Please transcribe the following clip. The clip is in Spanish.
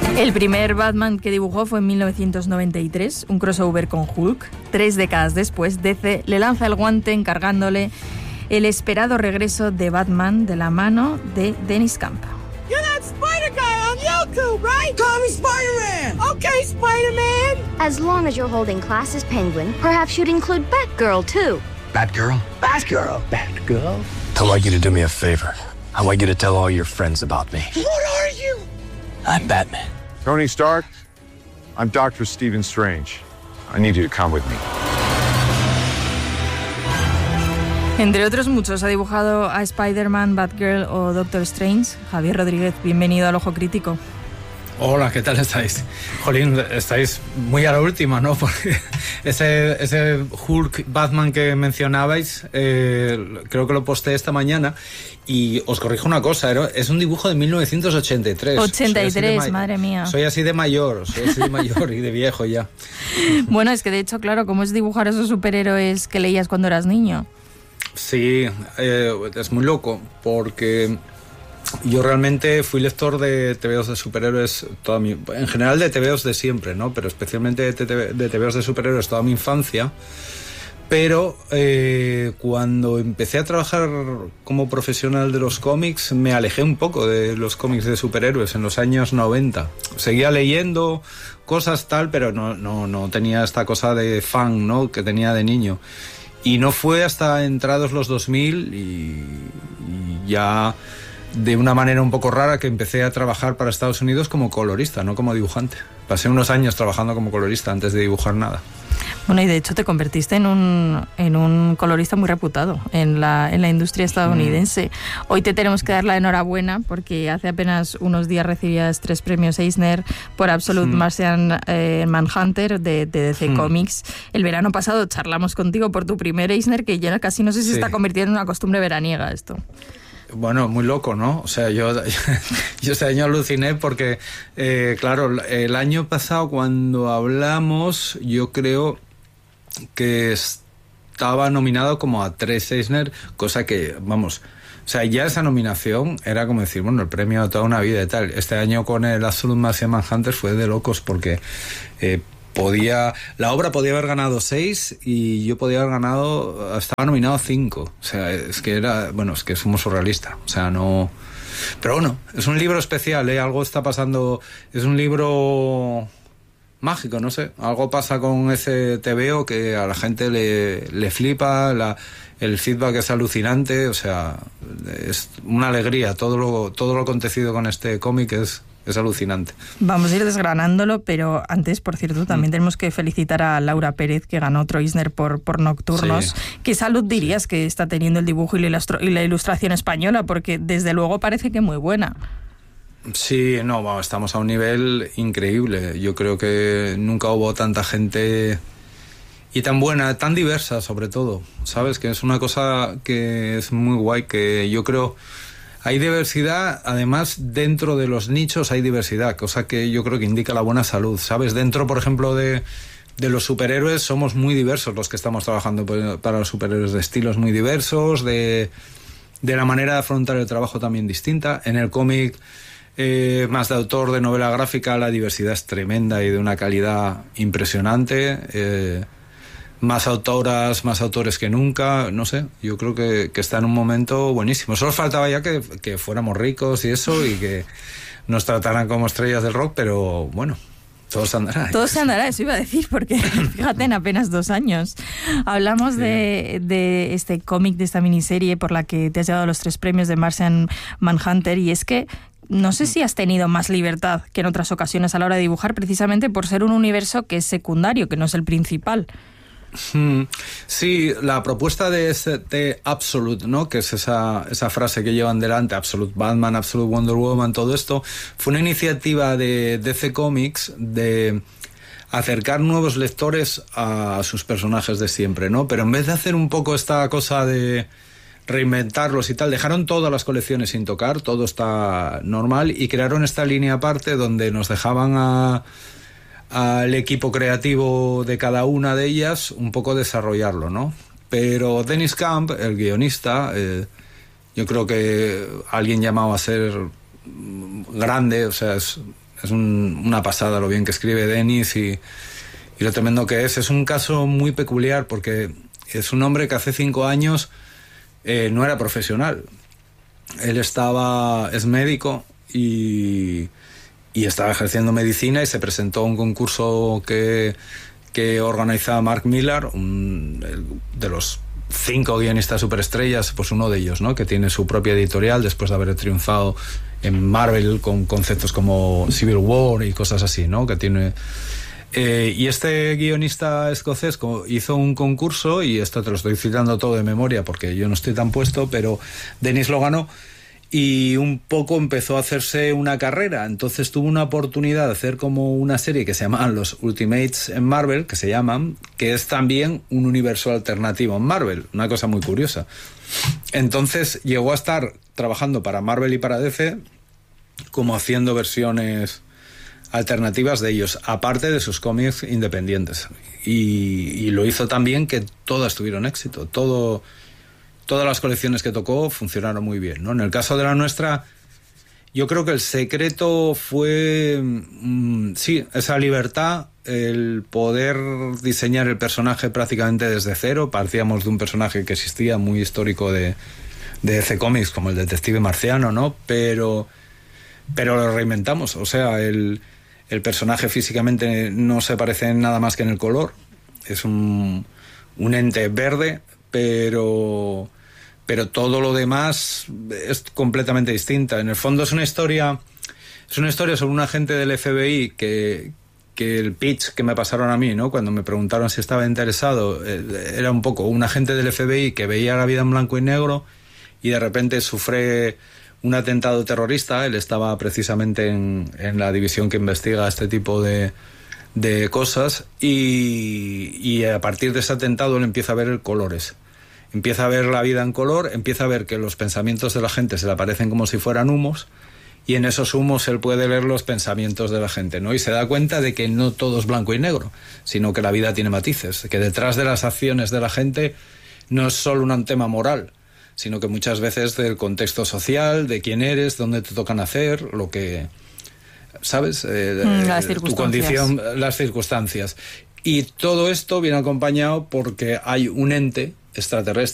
El primer Batman que dibujó fue en 1993, un crossover con Hulk. 3 décadas después, DC le lanza el guante encargándole el esperado regreso de Batman de la mano de Dennis Camp. You're that Spider guy on YouTube, right? Call me Spider-Man. Okay, Spider-Man. As long as you're holding class as Penguin, perhaps you'd include Batgirl, too. Batgirl? Batgirl. Batgirl? I want you to do me a favor. I want you to tell all your friends about me. What are you? I'm Batman. Tony Stark, I'm Dr. Stephen Strange. I need you to come with me. Entre otros muchos ha dibujado a Spider-Man, Batgirl o Doctor Strange. Javier Rodríguez, bienvenido al Ojo Crítico. Hola, ¿qué tal estáis? Jolín, estáis muy a la última, ¿no? Porque ese Hulk Batman que mencionabais, creo que lo posté esta mañana. Y os corrijo una cosa, es un dibujo de 1983. 83, madre mía. Soy así de mayor y de viejo ya. Bueno, es que de hecho, claro, ¿cómo es dibujar esos superhéroes que leías cuando eras niño? Sí, es muy loco, porque yo realmente fui lector de tebeos de superhéroes en general de tebeos de siempre, ¿no? Pero especialmente de tebeos de superhéroes toda mi infancia. Pero cuando empecé a trabajar como profesional de los cómics, me alejé un poco de los cómics de superhéroes en los años 90. Seguía leyendo cosas tal, pero no tenía esta cosa de fan, ¿no? Que tenía de niño. Y no fue hasta entrados los 2000 y ya de una manera un poco rara que empecé a trabajar para Estados Unidos como colorista, no como dibujante. Pasé unos años trabajando como colorista antes de dibujar nada. Bueno, y de hecho te convertiste en un colorista muy reputado en la industria estadounidense. Hoy te tenemos que dar la enhorabuena porque hace apenas unos días recibías 3 premios Eisner por Absolute Martian Manhunter de DC Comics. El verano pasado charlamos contigo por tu primer Eisner, que ya casi no sé si se está convirtiendo en una costumbre veraniega esto. Bueno, muy loco, ¿no? O sea, yo este año aluciné porque, claro, el año pasado cuando hablamos, yo creo que estaba nominado como a 3 Eisner, cosa que, vamos, o sea, ya esa nominación era como decir, bueno, el premio de toda una vida y tal. Este año con el Absolute Martian Manhunter fue de locos porque la obra podía haber ganado 6 y yo podía haber ganado, estaba nominado a 5. O sea, es que somos surrealistas. O sea, no. Pero bueno, es un libro especial, algo está pasando. Es un libro mágico, no sé. Algo pasa con ese TVO que a la gente le flipa, el feedback es alucinante. O sea, es una alegría. Todo lo acontecido con este cómic es alucinante. Vamos a ir desgranándolo, pero antes, por cierto, también tenemos que felicitar a Laura Pérez, que ganó otro Eisner por Nocturnos. Sí. ¿Qué salud dirías que está teniendo el dibujo y la ilustración española? Porque desde luego parece que muy buena. Sí, no, estamos a un nivel increíble. Yo creo que nunca hubo tanta gente y tan buena, tan diversa sobre todo, ¿sabes? Que es una cosa que es muy guay, que yo creo. Hay diversidad, además dentro de los nichos hay diversidad, cosa que yo creo que indica la buena salud, ¿sabes? Dentro, por ejemplo, de los superhéroes somos muy diversos los que estamos trabajando para los superhéroes, de estilos muy diversos, de la manera de afrontar el trabajo también distinta. En el cómic más de autor, de novela gráfica, la diversidad es tremenda y de una calidad impresionante. Más autoras, más autores que nunca, no sé, yo creo que está en un momento buenísimo. Solo faltaba ya que fuéramos ricos y eso, y que nos trataran como estrellas del rock, pero bueno, todo se andará. Todo se andará, eso iba a decir, porque fíjate, en apenas 2 años. Hablamos de este cómic, de esta miniserie por la que te has llevado los 3 premios de Martian Manhunter, y es que no sé si has tenido más libertad que en otras ocasiones a la hora de dibujar, precisamente por ser un universo que es secundario, que no es el principal. Sí, la propuesta de Absolute, ¿no? Que es esa frase que llevan delante, Absolute Batman, Absolute Wonder Woman, todo esto, fue una iniciativa de DC Comics de acercar nuevos lectores a sus personajes de siempre, ¿no? Pero en vez de hacer un poco esta cosa de reinventarlos y tal, dejaron todas las colecciones sin tocar, todo está normal, y crearon esta línea aparte donde nos dejaban al equipo creativo de cada una de ellas un poco desarrollarlo, ¿no? Pero Dennis Camp, el guionista, yo creo que alguien llamado a ser grande, o sea, es Es una pasada lo bien que escribe Denis y lo tremendo que es. Es un caso muy peculiar porque es un hombre que hace 5 años no era profesional. Él es médico y estaba ejerciendo medicina y se presentó a un concurso que organizaba Mark Millar, de los 5 guionistas superestrellas, pues uno de ellos, ¿no? Que tiene su propia editorial después de haber triunfado en Marvel con conceptos como Civil War y cosas así, ¿no? Que tiene... y este guionista escocés hizo un concurso, y esto te lo estoy citando todo de memoria porque yo no estoy tan puesto, pero Denis lo ganó y un poco empezó a hacerse una carrera. Entonces tuvo una oportunidad de hacer como una serie que se llaman los Ultimates en Marvel, que es también un universo alternativo en Marvel, una cosa muy curiosa. Entonces llegó a estar trabajando para Marvel y para DC, como haciendo versiones alternativas de ellos, aparte de sus cómics independientes, y lo hizo también que todas tuvieron éxito. Todas las colecciones que tocó funcionaron muy bien, ¿no? En el caso de la nuestra, yo creo que el secreto fue sí, esa libertad, el poder diseñar el personaje prácticamente desde cero. Partíamos de un personaje que existía muy histórico de DC Comics, como el detective marciano, ¿no? Pero lo reinventamos. O sea, el personaje físicamente no se parece en nada más que en el color. Es un ente verde, pero todo lo demás es completamente distinta. En el fondo es una historia sobre un agente del FBI que el pitch que me pasaron a mí, ¿no? Cuando me preguntaron si estaba interesado, era un poco un agente del FBI que veía la vida en blanco y negro y de repente sufre un atentado terrorista. Él estaba precisamente en la división que investiga este tipo de cosas y a partir de ese atentado él empieza a ver colores. Empieza a ver la vida en color, empieza a ver que los pensamientos de la gente se le aparecen como si fueran humos, y en esos humos él puede leer los pensamientos de la gente, ¿no? Y se da cuenta de que no todo es blanco y negro, sino que la vida tiene matices, que detrás de las acciones de la gente no es solo un tema moral, sino que muchas veces del contexto social, de quién eres, dónde te toca nacer, lo que... ¿Sabes? Las circunstancias. Tu condición, las circunstancias. Y todo esto viene acompañado porque hay un ente extraterrestre